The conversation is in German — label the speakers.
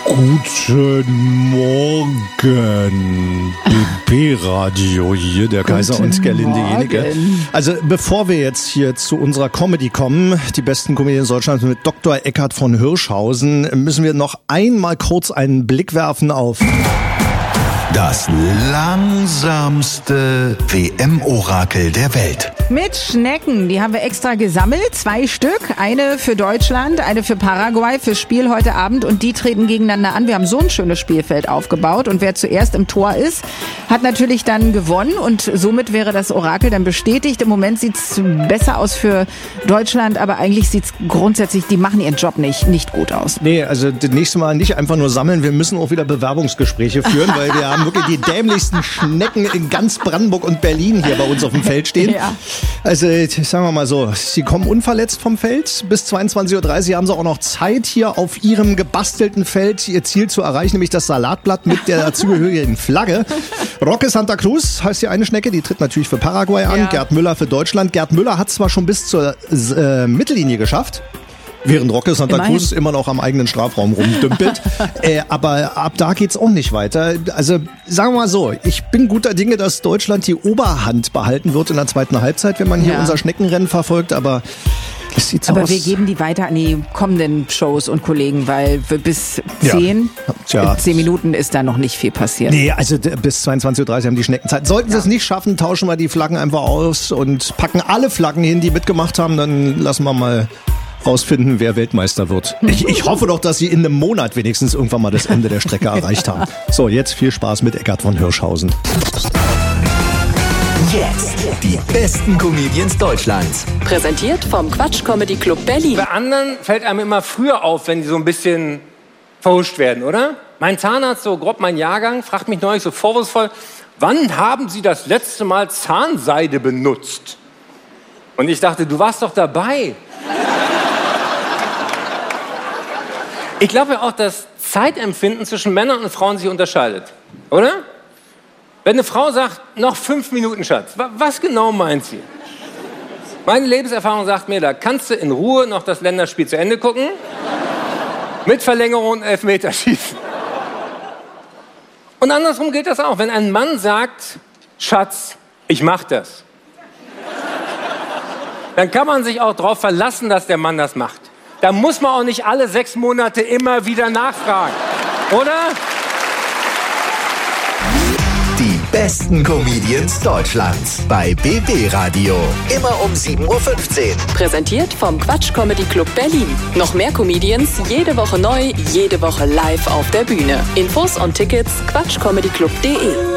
Speaker 1: Guten Morgen, BB-Radio hier, der Kaiser und Gerlinde Jenike. Also bevor wir jetzt hier zu unserer Comedy kommen, die besten Comedians Deutschlands mit Dr. Eckhard von Hirschhausen, müssen wir noch einmal kurz einen Blick werfen auf
Speaker 2: das langsamste WM-Orakel der Welt.
Speaker 3: Mit Schnecken, die haben wir extra gesammelt, 2 Stück, eine für Deutschland, eine für Paraguay fürs Spiel heute Abend und die treten gegeneinander an. Wir haben so ein schönes Spielfeld aufgebaut und wer zuerst im Tor ist, hat natürlich dann gewonnen und somit wäre das Orakel dann bestätigt. Im Moment sieht's besser aus für Deutschland, aber eigentlich sieht's grundsätzlich, die machen ihren Job nicht gut aus.
Speaker 1: Nee, also das nächste Mal nicht einfach nur sammeln, wir müssen auch wieder Bewerbungsgespräche führen, weil wir haben wirklich die dämlichsten Schnecken in ganz Brandenburg und Berlin hier bei uns auf dem Feld stehen. Ja. Also sagen wir mal so, sie kommen unverletzt vom Feld. Bis 22.30 Uhr haben sie auch noch Zeit, hier auf ihrem gebastelten Feld ihr Ziel zu erreichen, nämlich das Salatblatt mit der dazugehörigen Flagge. Roque Santa Cruz heißt die eine Schnecke, die tritt natürlich für Paraguay an. Ja. Gerd Müller für Deutschland. Gerd Müller hat zwar schon bis zur Mittellinie geschafft, während Roque Santa Cruz immer noch am eigenen Strafraum rumdümpelt. Aber ab da geht's auch nicht weiter. Also sagen wir mal so, ich bin guter Dinge, dass Deutschland die Oberhand behalten wird in der zweiten Halbzeit, wenn man hier unser Schneckenrennen verfolgt. Aber es sieht so aus.
Speaker 3: Aber wir geben die weiter an die kommenden Shows und Kollegen, weil bis 10 Minuten ist da noch nicht viel passiert.
Speaker 1: Nee, also bis 22.30 Uhr haben die Schnecken Zeit. Sollten sie es nicht schaffen, tauschen wir die Flaggen einfach aus und packen alle Flaggen hin, die mitgemacht haben. Dann lassen wir mal rausfinden, wer Weltmeister wird. Ich hoffe doch, dass sie in einem Monat wenigstens irgendwann mal das Ende der Strecke erreicht haben. So, jetzt viel Spaß mit Eckhard von Hirschhausen.
Speaker 2: Jetzt die besten Comedians Deutschlands.
Speaker 4: Präsentiert vom Quatsch Comedy Club Berlin.
Speaker 5: Bei anderen fällt einem immer früher auf, wenn die so ein bisschen verhuscht werden, oder? Mein Zahnarzt, so grob mein Jahrgang, fragt mich neulich so vorwurfsvoll, wann haben Sie das letzte Mal Zahnseide benutzt? Und ich dachte, du warst doch dabei. Ich glaube ja auch, dass Zeitempfinden zwischen Männern und Frauen sich unterscheidet, oder? Wenn eine Frau sagt, noch 5 Minuten, Schatz, was genau meint sie? Meine Lebenserfahrung sagt mir, da kannst du in Ruhe noch das Länderspiel zu Ende gucken, mit Verlängerung und Elfmeterschießen. Und andersrum gilt das auch. Wenn ein Mann sagt, Schatz, ich mach das, dann kann man sich auch darauf verlassen, dass der Mann das macht. Da muss man auch nicht alle 6 Monate immer wieder nachfragen, oder?
Speaker 2: Die besten Comedians Deutschlands bei BB Radio. Immer um 7.15 Uhr.
Speaker 4: Präsentiert vom Quatsch Comedy Club Berlin. Noch mehr Comedians, jede Woche neu, jede Woche live auf der Bühne. Infos und Tickets quatschcomedyclub.de.